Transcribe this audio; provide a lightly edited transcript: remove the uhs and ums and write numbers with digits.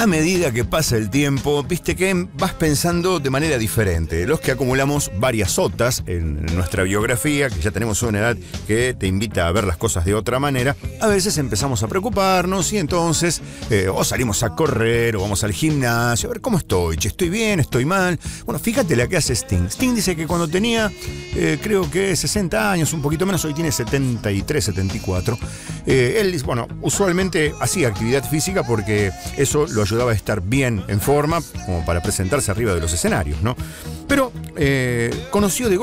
A medida que pasa el tiempo, viste que vas pensando de manera diferente. Los que acumulamos varias sotas en nuestra biografía, que ya tenemos una edad que te invita a ver las cosas de otra manera, a veces empezamos a preocuparnos y entonces o salimos a correr o vamos al gimnasio, a ver cómo estoy, che, estoy bien, estoy mal. Bueno, fíjate la que hace Sting. Sting dice que cuando tenía, creo que 60 años, un poquito menos, hoy tiene 73, 74. Él, bueno, usualmente hacía actividad física porque eso lo ayudaba a estar bien en forma, como para presentarse arriba de los escenarios, ¿no? Pero conoció de